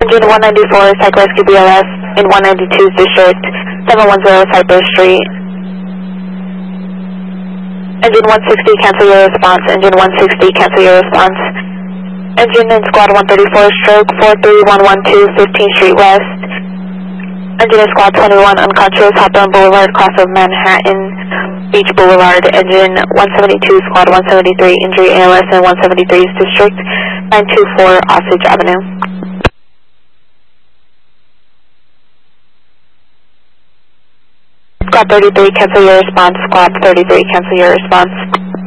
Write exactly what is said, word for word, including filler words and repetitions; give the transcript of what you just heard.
Engine one ninety-four, Psych Rescue B L S in one ninety-two's District, seven one zero Cypress Street. Engine one sixty, cancel your response. Engine one sixty, cancel your response. Engine in Squad one thirty-four, stroke four three one one two, fifteenth Street West. Engine in Squad twenty-one, unconscious, Hawthorne Boulevard, cross of Manhattan Beach Boulevard. Engine one seventy-two, Squad one seventy-three, injury A L S in one seventy-three's District, nine two four Osage Avenue. Squad thirty-three, cancel your response. Squad thirty-three, cancel your response.